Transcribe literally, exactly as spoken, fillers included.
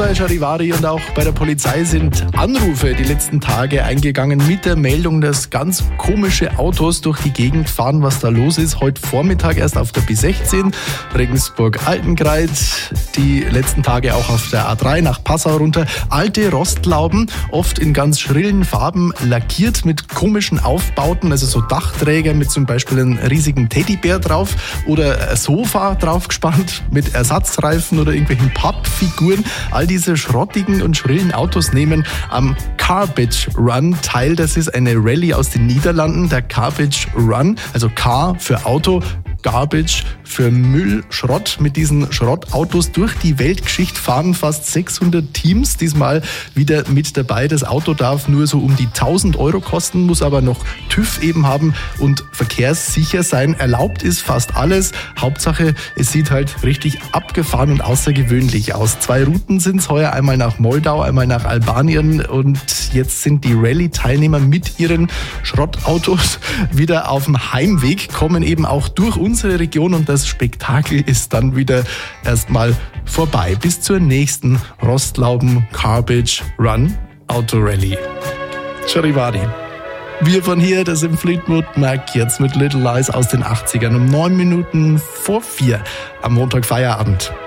bei Charivari und auch bei der Polizei sind Anrufe die letzten Tage eingegangen mit der Meldung, dass ganz komische Autos durch die Gegend fahren. Was da los ist, heute Vormittag erst auf der B sechzehn, Regensburg-Altenkreuz, die letzten Tage auch auf der A drei nach Passau runter. Alte Rostlauben, oft in ganz schrillen Farben, lackiert mit komischen Aufbauten, also so Dachträger mit zum Beispiel einem riesigen Teddybär drauf oder ein Sofa draufgespannt mit Ersatzreifen oder irgendwelchen Pappfiguren. All diese schrottigen und schrillen Autos nehmen am Garbage Run teil. Das ist eine Rallye aus den Niederlanden, der Garbage Run, also Car für Auto, Garbage für Müll, Schrott. Mit diesen Schrottautos durch die Weltgeschichte fahren fast sechshundert Teams diesmal wieder mit dabei. Das Auto darf nur so um die tausend Euro kosten, muss aber noch TÜV eben haben und verkehrssicher sein. Erlaubt ist fast alles. Hauptsache, es sieht halt richtig abgefahren und außergewöhnlich aus. Zwei Routen sind es heuer, einmal nach Moldau, einmal nach Albanien, und jetzt sind die Rallye-Teilnehmer mit ihren Schrottautos wieder auf dem Heimweg, kommen eben auch durch unsere Region, und das Spektakel ist dann wieder erstmal vorbei. Bis zur nächsten Rostlauben Garbage Run Autorally. Charivari. Wir von hier, das sind Fleetwood Mac, jetzt mit Little Lies aus den achtzigern um neun Minuten vor vier am Montag Feierabend.